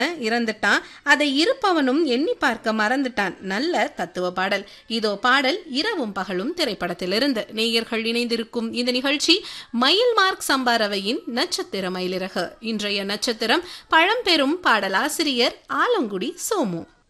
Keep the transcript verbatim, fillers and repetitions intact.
இறந்துட்டான், அதை இருப்பவனும் எண்ணி பார்க்க மறந்துட்டான். நல்ல தத்துவ பாடல். இதோ பாடல் இரவும் பகலும் திரைப்படத்திலிருந்து. நேயர்கள் இணைந்திருக்கும் இந்த நிகழ்ச்சி மயில் மார்க் சம்பாரவையின் நட்சத்திர மயிலிறகு. இன்றைய நட்சத்திரம் பழம்பெரும் பாடலாசிரியர் ஆலங்குடி சோமு.